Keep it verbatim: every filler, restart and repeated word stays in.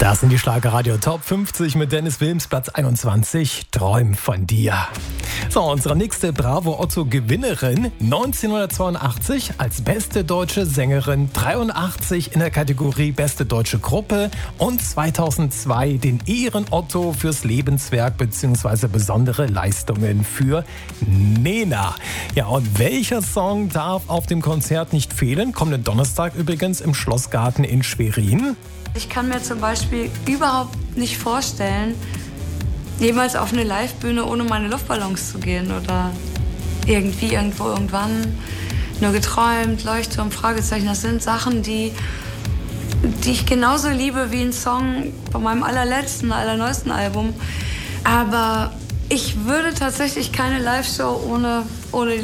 Das sind die Schlagerradio Top fünfzig mit Dennis Wilms, Platz einundzwanzig, Träum von dir. So, unsere nächste Bravo Otto Gewinnerin, neunzehnhundertzweiundachtzig als beste deutsche Sängerin, dreiundachtzig in der Kategorie beste deutsche Gruppe und zweitausendzwei den Ehren Otto fürs Lebenswerk bzw. besondere Leistungen für Nena. Ja, und welcher Song darf auf dem Konzert nicht fehlen? Kommenden Donnerstag übrigens im Schlossgarten in Schwerin. Ich kann mir zum Beispiel überhaupt nicht vorstellen, jemals auf eine Livebühne ohne meine Luftballons zu gehen oder irgendwie, irgendwo, irgendwann. Nur geträumt, Leuchtturm, Fragezeichen, das sind Sachen, die, die ich genauso liebe wie ein Song von meinem allerletzten, allerneuesten Album. Aber ich würde tatsächlich keine Live-Show ohne, ohne die